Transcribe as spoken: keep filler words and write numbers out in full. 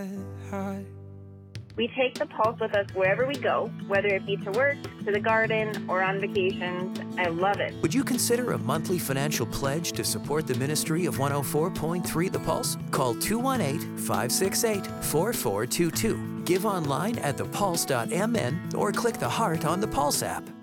heart. We take the Pulse with us wherever we go, whether it be to work, to the garden, or on vacations. I love it. Would you consider a monthly financial pledge to support the ministry of one oh four point three The Pulse? Call two one eight, five six eight, four four two two. Give online at the pulse dot m n or click the heart on the Pulse app.